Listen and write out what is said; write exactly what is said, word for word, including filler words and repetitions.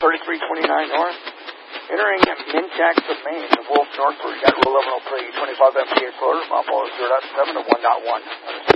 thirty-three twenty-nine north. Entering Mintax of Maine, the Wolf northward, got roll eleven oh three, twenty-five M P A floater, Mount Ball zero point seven to one point one.